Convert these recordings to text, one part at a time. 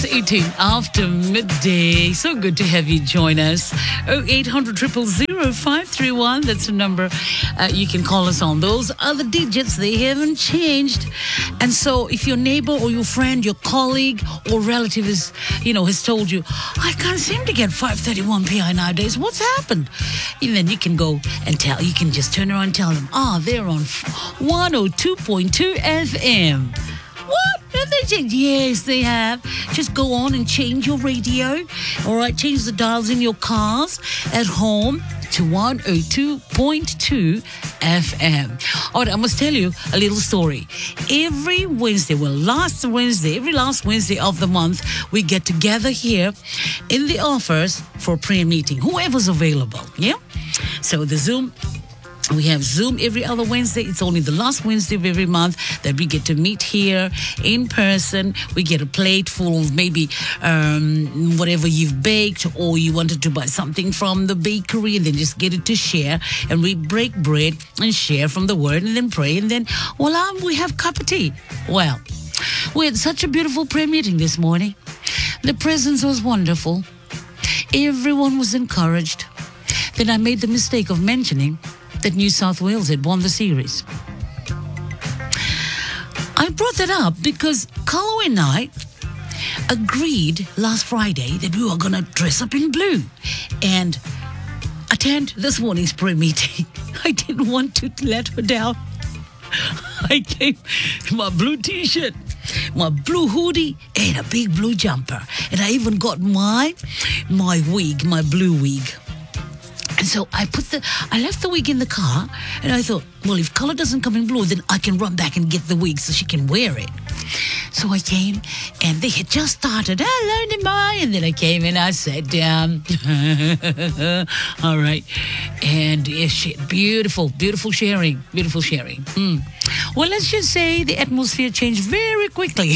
18 after midday. So good to have you join us. 0800 000 531. That's the number you can call us on. Those are the digits. They haven't changed. And so if your neighbor or your friend, your colleague or relative has told you, I can't seem to get 531 PI nowadays. What's happened? And then you can go and tell. You can just turn around and tell them, they're on 102.2 FM. What? Have they changed? Yes, they have. Just go on and change your radio. All right, change the dials in your cars at home to 102.2 FM. All right, I must tell you a little story. Every Wednesday, last Wednesday of the month, we get together here in the office for a prayer meeting. Whoever's available, yeah? So we have Zoom every other Wednesday. It's only the last Wednesday of every month that we get to meet here in person. We get a plate full of maybe whatever you've baked, or you wanted to buy something from the bakery and then just get it to share. And we break bread and share from the word and then pray. And then, voila, we have cup of tea. Well, we had such a beautiful prayer meeting this morning. The presence was wonderful. Everyone was encouraged. Then I made the mistake of mentioning that New South Wales had won the series. I brought that up because Carlo and I agreed last Friday that we were going to dress up in blue and attend this morning's prayer meeting. I didn't want to let her down. I came in my blue t-shirt, my blue hoodie, and a big blue jumper. And I even got my wig, my blue wig. And so I left the wig in the car, and I thought, well, if color doesn't come in blue, then I can run back and get the wig so she can wear it. So I came, and they had just started, hello, Nimai, and then I came and I sat down. All right. And beautiful sharing. Well, let's just say the atmosphere changed very quickly.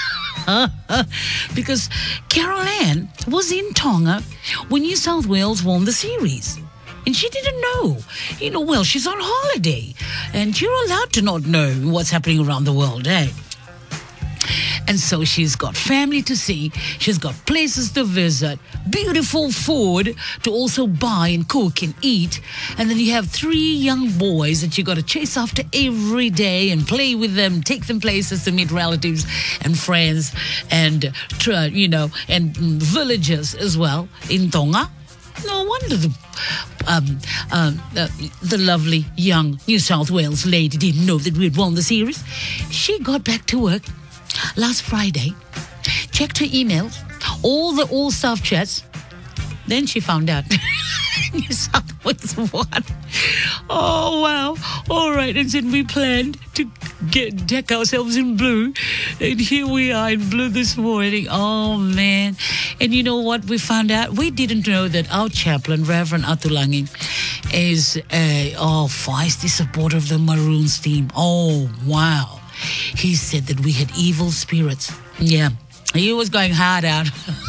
Because Carol Ann was in Tonga when New South Wales won the series. And she didn't know. Well, she's on holiday. And you're allowed to not know what's happening around the world, eh? And so she's got family to see. She's got places to visit. Beautiful food to also buy and cook and eat. And then you have 3 young boys that you got to chase after every day and play with them, take them places to meet relatives and friends and, and villagers as well in Tonga. No wonder the lovely young New South Wales lady didn't know that we had won the series. She got back to work last Friday, checked her emails, all the all-staff chats. Then she found out New South Wales won. Oh, wow. All right. And then we planned to deck ourselves in blue. And here we are in blue this morning. Oh, man. And you know what we found out? We didn't know that our chaplain, Reverend Atulangi, is a feisty supporter of the Maroons team. Oh, wow. He said that we had evil spirits. Yeah. He was going hard out.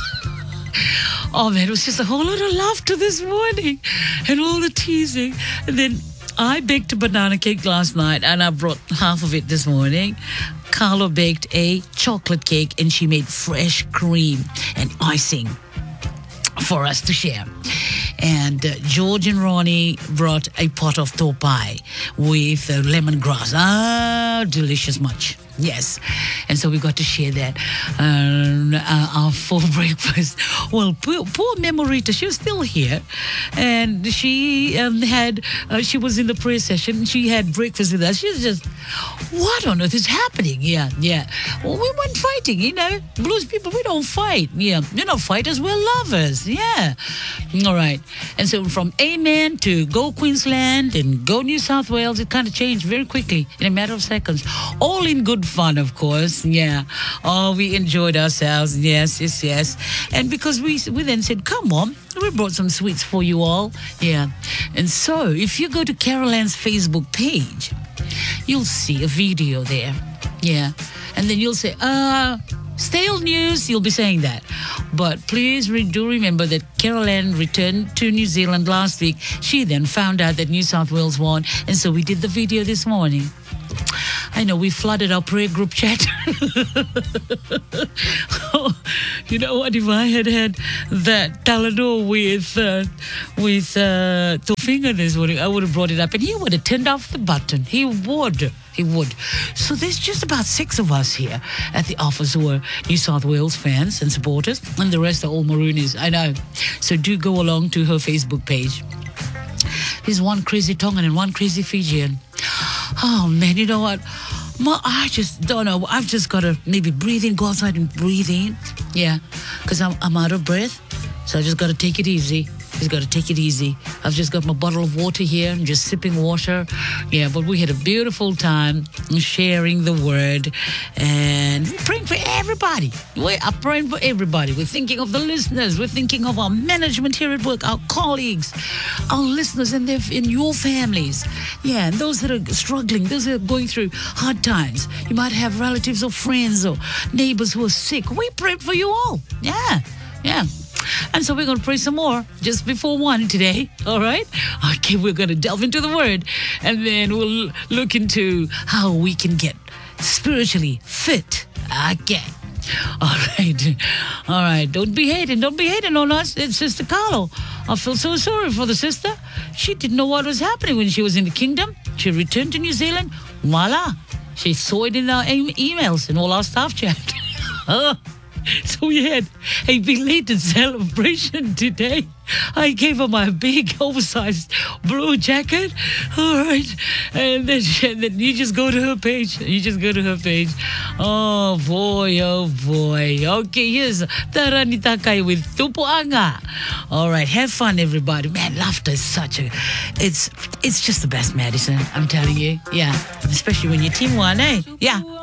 Oh, man, it was just a whole lot of laughter this morning and all the teasing. And then I baked a banana cake last night, and I brought half of it this morning. Carlo baked a chocolate cake, and she made fresh cream and icing for us to share. And George and Ronnie brought a pot of topai with lemongrass. Delicious much. Yes. And so we got to share that our full breakfast. Well, poor Memorita, she was still here. And she she was in the prayer session. She had breakfast with us. She was just, what on earth is happening? Yeah. Well, we weren't fighting, Blues people, we don't fight. Yeah. We're not fighters, we're lovers. Yeah. All right. And so from Amen to Go Queensland and Go New South Wales, it kind of changed very quickly in a matter of seconds. All in good fun, of course. Yeah. Oh, we enjoyed ourselves. Yes. And because we then said, come on, we brought some sweets for you all. Yeah. And so if you go to Carol Ann's Facebook page, you'll see a video there. Yeah. And then you'll say, stale news, you'll be saying that. But please do remember that Carol Ann returned to New Zealand last week. She then found out that New South Wales won. And so we did the video this morning. I know we flooded our prayer group chat. You know what? If I had that Talado with Tofinga this morning, I would have brought it up, and he would have turned off the button. He would. So there's just about 6 of us here at the office who are New South Wales fans and supporters, and the rest are all Maroonies. I know. So do go along to her Facebook page. There's one crazy Tongan and one crazy Fijian. Oh, man, you know what? I just don't know. I've just got to maybe breathe in, go outside and breathe in. Yeah, because I'm out of breath. So I just got to take it easy. I've just got my bottle of water here and just sipping water. Yeah, but we had a beautiful time sharing the word and praying for everybody. We are praying for everybody. We're thinking of the listeners. We're thinking of our management here at work, our colleagues, our listeners and in your families. Yeah, and those that are struggling, those that are going through hard times. You might have relatives or friends or neighbors who are sick. We pray for you all. Yeah. And so we're going to pray some more just before 1 today. All right? Okay, we're going to delve into the word, and then we'll look into how we can get spiritually fit. Okay. All right. Don't be hating on us. It's Sister Carlo. I feel so sorry for the sister. She didn't know what was happening when she was in the kingdom. She returned to New Zealand. Voila. She saw it in our emails and all our staff chat. So we had a belated celebration today. I gave her my big, oversized blue jacket. All right. And then you just go to her page. Oh, boy. Okay, here's Tarani Takai with Tupuanga. All right, have fun, everybody. Man, laughter is it's just the best medicine, I'm telling you. Yeah, especially when your team won, eh? Yeah.